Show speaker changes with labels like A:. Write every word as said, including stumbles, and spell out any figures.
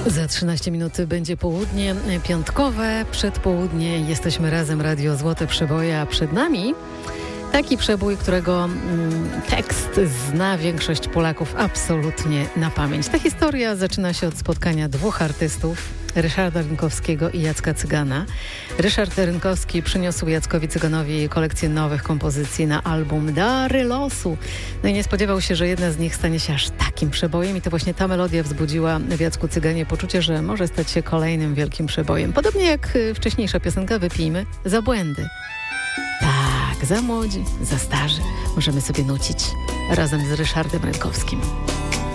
A: Za trzynaście minut będzie południe piątkowe. Przed południe jesteśmy razem, Radio Złote Przeboje, a przed nami taki przebój, którego mm, tekst zna większość Polaków absolutnie na pamięć. Ta historia zaczyna się od spotkania dwóch artystów, Ryszarda Rynkowskiego i Jacka Cygana. Ryszard Rynkowski przyniósł Jackowi Cyganowi kolekcję nowych kompozycji na album Dary Losu. No i nie spodziewał się, że jedna z nich stanie się aż takim przebojem i to właśnie ta melodia wzbudziła w Jacku Cyganie poczucie, że może stać się kolejnym wielkim przebojem. Podobnie jak wcześniejsza piosenka Wypijmy za błędy. Tak, za młodzi, za starzy możemy sobie nucić razem z Ryszardem Rynkowskim.